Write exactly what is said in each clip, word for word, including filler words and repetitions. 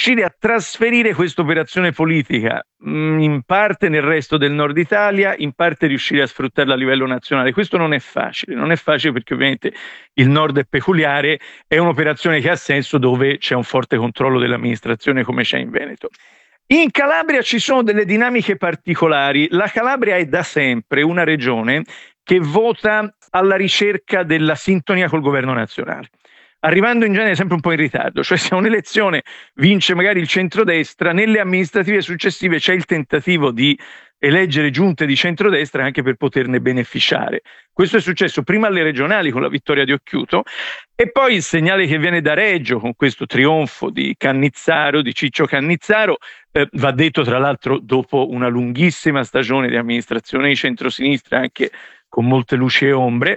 riuscire a trasferire questa operazione politica mh, in parte nel resto del nord Italia, in parte riuscire a sfruttarla a livello nazionale. Questo non è facile, non è facile perché ovviamente il nord è peculiare, è un'operazione che ha senso dove c'è un forte controllo dell'amministrazione come c'è in Veneto. In Calabria ci sono delle dinamiche particolari. La Calabria è da sempre una regione che vota alla ricerca della sintonia col governo nazionale, arrivando in genere sempre un po' in ritardo, cioè se un'elezione vince magari il centrodestra, nelle amministrative successive c'è il tentativo di eleggere giunte di centrodestra anche per poterne beneficiare. Questo è successo prima alle regionali con la vittoria di Occhiuto e poi il segnale che viene da Reggio con questo trionfo di Cannizzaro, di Ciccio Cannizzaro, eh, va detto tra l'altro dopo una lunghissima stagione di amministrazione di centrosinistra anche con molte luci e ombre.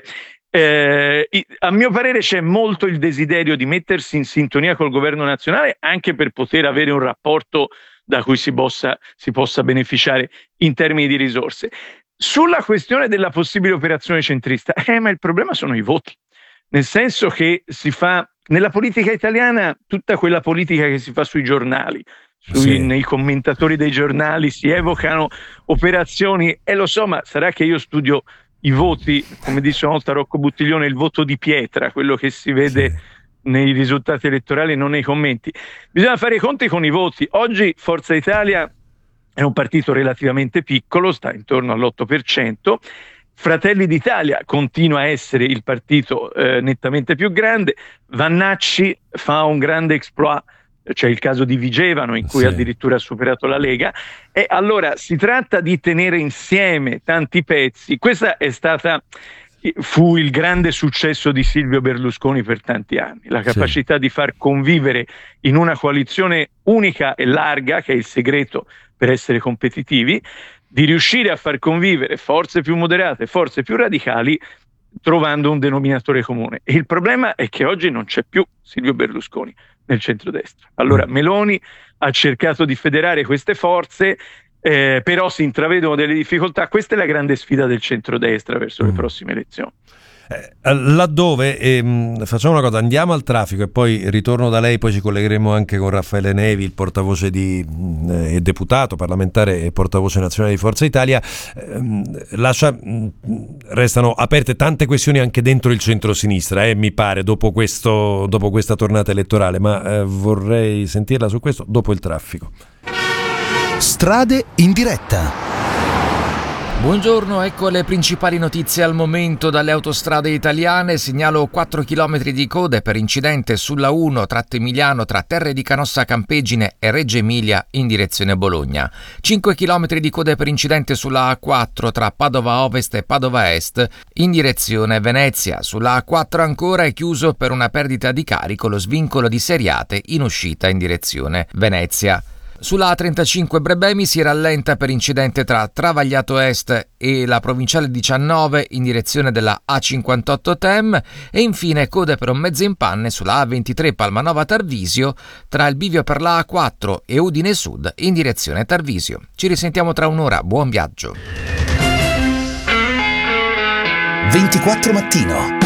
Eh, a mio parere c'è molto il desiderio di mettersi in sintonia col governo nazionale anche per poter avere un rapporto da cui si possa, si possa beneficiare in termini di risorse. Sulla questione della possibile operazione centrista, eh, ma il problema sono i voti, nel senso che si fa nella politica italiana tutta quella politica che si fa sui giornali, sui, sì. nei commentatori dei giornali si evocano operazioni e lo so, ma sarà che io studio i voti, come dice una volta Rocco Buttiglione, il voto di pietra, quello che si vede sì. nei risultati elettorali e non nei commenti. Bisogna fare i conti con i voti. Oggi Forza Italia è un partito relativamente piccolo, sta intorno all'otto per cento. Fratelli d'Italia continua a essere il partito eh, nettamente più grande. Vannacci fa un grande exploit. C'è il caso di Vigevano in cui sì. addirittura ha superato la Lega e allora si tratta di tenere insieme tanti pezzi. Questa è stata fu il grande successo di Silvio Berlusconi per tanti anni, la capacità sì. di far convivere in una coalizione unica e larga, che è il segreto per essere competitivi, di riuscire a far convivere forze più moderate, forze più radicali, trovando un denominatore comune. E il problema è che oggi non c'è più Silvio Berlusconi nel centrodestra. Allora Meloni ha cercato di federare queste forze, eh, però si intravedono delle difficoltà. Questa è la grande sfida del centrodestra verso mm. le prossime elezioni. Eh, laddove ehm, facciamo una cosa, andiamo al traffico e poi ritorno da lei, poi ci collegheremo anche con Raffaele Nevi, il portavoce di eh, deputato parlamentare e portavoce nazionale di Forza Italia. Eh, lascia, mh, restano aperte tante questioni anche dentro il centrosinistra, eh, mi pare, dopo, questo, dopo questa tornata elettorale, ma eh, vorrei sentirla su questo dopo il traffico. Strade in diretta. Buongiorno, ecco le principali notizie al momento dalle autostrade italiane. Segnalo quattro chilometri di code per incidente sulla uno tratto Emiliano tra Terre di Canossa Campegine e Reggio Emilia in direzione Bologna. cinque chilometri di code per incidente sulla A quattro tra Padova Ovest e Padova Est in direzione Venezia. Sulla A quattro ancora è chiuso per una perdita di carico lo svincolo di Seriate in uscita in direzione Venezia. Sulla A trentacinque Brebemi si rallenta per incidente tra Travagliato Est e la provinciale diciannove in direzione della A cinquantotto Tem e infine code per un mezzo in panne sulla A ventitré Palmanova Tarvisio tra il bivio per la A quattro e Udine Sud in direzione Tarvisio. Ci risentiamo tra un'ora, buon viaggio. ventiquattro mattino.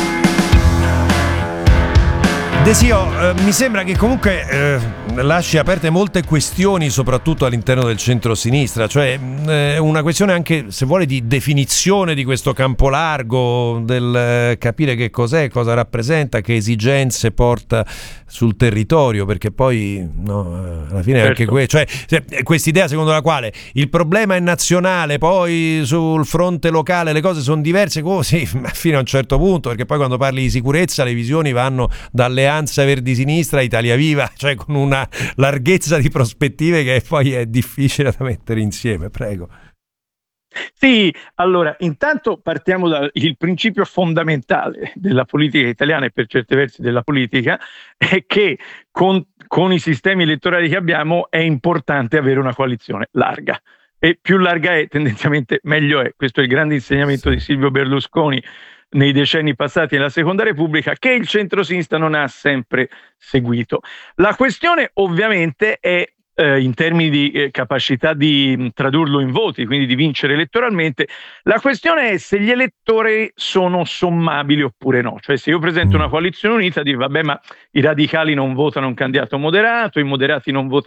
Desio, eh, mi sembra che comunque eh, lasci aperte molte questioni, soprattutto all'interno del centro-sinistra, cioè eh, una questione anche, se vuole, di definizione di questo campo largo, del eh, capire che cos'è, cosa rappresenta, che esigenze porta sul territorio, perché poi no, alla fine certo. anche que- cioè, quest'idea secondo la quale il problema è nazionale, poi sul fronte locale le cose sono diverse, oh, sì, fino a un certo punto, perché poi quando parli di sicurezza le visioni vanno dalle Verdi-Sinistra, Italia Viva, cioè con una larghezza di prospettive che poi è difficile da mettere insieme. Prego. Sì, allora, intanto partiamo dal il principio fondamentale della politica italiana e per certi versi della politica è che con, con i sistemi elettorali che abbiamo è importante avere una coalizione larga. E più larga è, tendenzialmente meglio è. Questo è il grande insegnamento di Silvio Berlusconi nei decenni passati nella Seconda Repubblica, che il centro-sinistra non ha sempre seguito. La questione ovviamente è eh, in termini di eh, capacità di mh, tradurlo in voti, quindi di vincere elettoralmente, la questione è se gli elettori sono sommabili oppure no. Cioè se io presento una coalizione unita, dico vabbè, ma i radicali non votano un candidato moderato, i moderati non votano